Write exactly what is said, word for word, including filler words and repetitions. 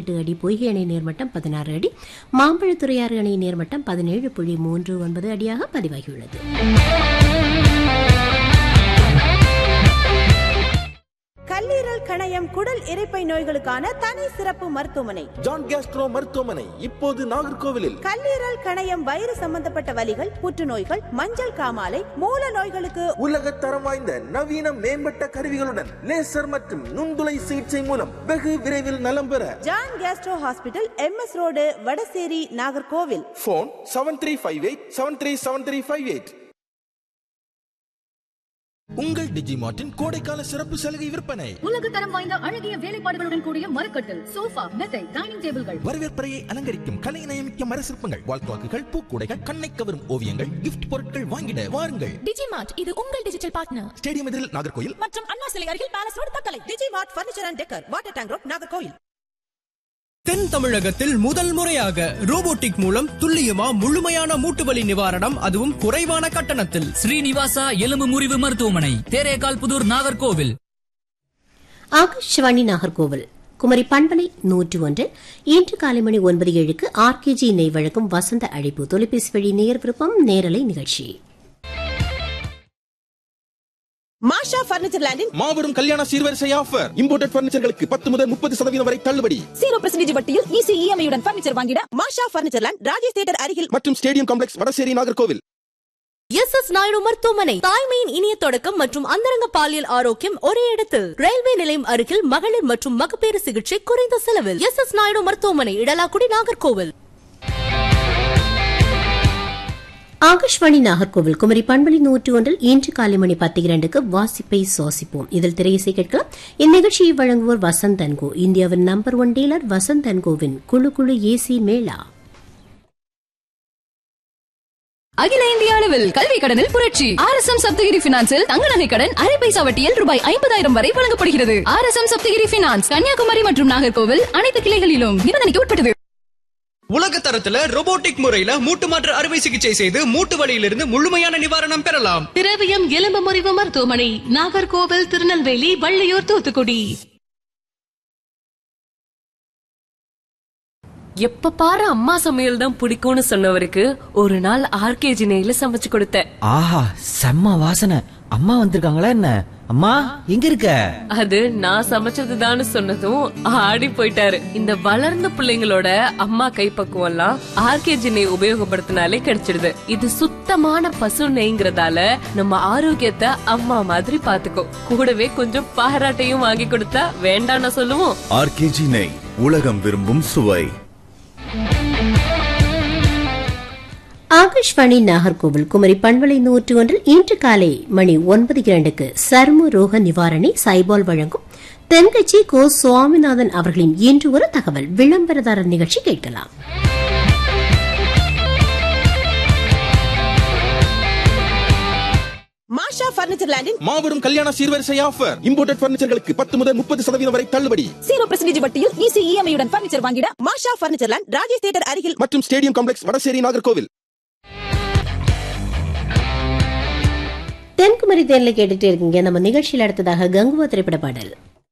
எட்டு அடி, பொய்கை அணை நீர்மட்டம் பதினாறு அடி, மாம்பழத்துறையாறு அணை நீர்மட்டம் பதினேழு புள்ளி மூன்று ஒன்பது அடியாக பதிவாகியுள்ளது. கல்லீரல், கணையம், குடல் இரைப்பை நோய்களுக்கான தனி சிறப்பு மருத்துவமனை ஜான் கேஸ்ட்ரோ மருத்துவமனை இப்போது நாகர்கோவிலில். கல்லீரல், கணையம், வயிறு சம்பந்தப்பட்ட வலிகள், புற்றுநோய்கள், மஞ்சள் காமாலை, மூல நோய்களுக்கு உலக தரம் வாய்ந்த நவீன மேம்பட்ட கருவிகளுடன் லேசர் மற்றும் நுண்துளை சிகிச்சை மூலம் வெகு விரைவில் நலம் பெற John Castro hospital, M S road, Vadasery, Nagercoil. Phone seven three five eight seven three seven three five eight. உங்கள் டிஜிமார்ட்டின் கோடைக்கால சிறப்பு சலுகை விற்பனை. உலக தரம் வாய்ந்த அழகிய வேலைப்பாடுகளுடன் கூடிய மரக்கட்டில், சோஃபா, மெத்தை, டைனிங் டேபிள்கள், வரவேற்பறையை அலங்கரிக்கும் கலை நயமிக்க மர சிற்பங்கள், வால்குவாக்குகள், பூக்கூடைகள், கண்ணை கவரும் ஓவியங்கள், கிஃப்ட் பொருட்கள் வாங்கிட வாருங்கள். டிஜிமார்ட், இது உங்கள் டிஜிட்டல் பார்ட்னர். ஸ்டேடியம் எதிரில் நாகர்கோயில் மற்றும் அண்ணா சிலை அருகில் palace road, Thuckalay. Digimart furniture and decker, water tank road, Nagercoil. தென் தமிழகத்தில் முதல் முறையாக ரோபோட்டிக் மூலம் துல்லியமா முழுமையான மூட்டுவலி நிவாரணம், அதுவும் குறைவான கட்டணத்தில். ஸ்ரீனிவாசா எலும்பு முறிவு மருத்துவமனை, தேரேகால் புதூர், நாகர்கோவில். ஆகாஷ்வாணி நாகர்கோவில் குமரி பண்பலை நூற்று ஒன்று இன்று காலை மணி ஒன்பது ஏழுக்கு ஆர்கேஜி நெய் வழங்கும் வசந்த அழைப்பு தொலைபேசி வழி நேர் விருப்பம் நேரலை நிகழ்ச்சி. மாஷா பர்னிச்சர் லேண்டின் மாபெரும் கல்யாண சீர்வரிசை ஆஃபர். இம்போர்ட்டட் பர்னிச்சர்களுக்கு பத்து முதல் முப்பது சதவீதம் வரை தள்ளுபடி. ஜீரோ பர்சன்டேஜ் வட்டியில் ஈஸி இஎம்ஐ உடன் பர்னிச்சர் வாங்கிட மாஷா பர்னிச்சர் லேண்ட், ராஜேஷ் தியேட்டர் அருகில் மற்றும் stadium complex, Vadasery, Nagercoil. S S Naidu மருத்துவமனை, தாய்மையின் இனிய தொடக்கம் மற்றும் அந்தரங்க பாலியல் ஆரோக்கியம் ஒரே இடத்தில். ரயில்வே நிலையம் அருகில் மகளிர் மற்றும் மகப்பேறு சிகிச்சை குறைந்த செலவில். எஸ் எஸ் நாயுடு மருத்துவமனை, இடலாக்குடி, நாகர்கோவில். ஆகாஷ்வாணி நாகர்கோவில் குமரி பண்பலை நூற்று ஒன்றில் இன்று காலை மணி பத்து இரண்டுக்கு வாசிப்பை சுவாசிப்போம். இதில் திரையிசை கேட்கலாம். இந்நிகழ்ச்சியை வழங்குவோர் வசந்த் அண்ட் கோ, இந்தியாவின் number one dealer Vasanth and CoWIN குழு குழு ஏசி மேளா. அகில இந்திய அளவில் கல்வி கடனில் புரட்சி. ஆர் எஸ் எம் சப்தகிரி பினான்சில் தங்க நகை கடன் அரை பைசா வட்டியில் ரூபாய் ஐம்பதாயிரம் வரை வழங்கப்படுகிறது. R S M Saptagiri finance, Kanyakumari மற்றும் நாகர்கோவில் அனைத்து கிளைகளிலும் நிபந்தனைக்கு உட்பட்டது. உலக தரத்துல ரோபோட்டிக் முறையில மூட்டு மாற்று அறுவை சிகிச்சை செய்து மூட்டு வலியிலிருந்து முழுமையான நிவாரணம் பெறலாம். திரவியம் எலும்பு முறிவு மருத்துவமனை, நாகர்கோவில், திருநெல்வேலி, வள்ளியூர், தூத்துக்குடி. எப்ப பாரு அம்மா சமையல் தான் பிடிக்கும்னு சொன்னவருக்கு ஒரு நாள் ஆர்கேஜி நெய்ல சமைச்சு கொடுத்தேன். ஆஹா, செம்ம வாசனை. அம்மா வந்திருக்காங்களா என்ன? அம்மா எங்க இருக்க? அது நான் சமைச்சதுதான்னு சொன்னதும் ஆடி போயிட்டாரு. இந்த வளர்ந்த பிள்ளைங்களோட அம்மா கைப்பக்குவம் எல்லாம் ஆர்கேஜி நெய் உபயோகப்படுத்தினாலே கிடைச்சிடுது. இது சுத்தமான பசு நெய்ங்கிறதால நம்ம ஆரோக்கியத்தை அம்மா மாதிரி பாத்துக்கோ. கூடவே கொஞ்சம் பாராட்டையும் வாங்கி கொடுத்தா வேண்டாம்னு சொல்லுவோம். ஆர்கேஜி நெய், உலகம் விரும்பும் சுவை. ஆகாஷ்வாணி நாகர்கோவில் குமரி பண்பலை நூற்று ஒன்றில் இன்று காலை மணி ஒன்பது இரண்டுக்கு சர்ம ரோக நிவாரணி சைபால் வழங்கும் தென்கட்சி கோ சுவாமிநாதன் அவர்களின் இன்று ஒரு தகவல் விளம்பரதாரர் நிகழ்ச்சி கேட்கலாம். மாஷா பர்னிச்சர் லேண்டின் மாபெரும் கல்யாண சீர்வரிசை ஆஃபர். இம்போர்ட்டட் பர்னிச்சர்களுக்கு பத்து முதல் முப்பது சதவீதம் வரை தள்ளுபடி. ஜீரோ பர்சன்டேஜ் வட்டியில் ஈஸி இஎம்ஐ உடன் பர்னிச்சர் வாங்கிட மாஷா பர்னிச்சர் லேண்ட், ராஜேஷ் தியேட்டர் அருகில் மற்றும் ஸ்டேடியம் காம்ப்ளெக்ஸ், வடசேரி, நாகர்கோவில். தென்குமரி தேனில் கேட்டுட்டே இருக்கீங்க. நம்ம நிகழ்ச்சியில் அடுத்ததாக கங்குவா திரைப்பட பாடல்.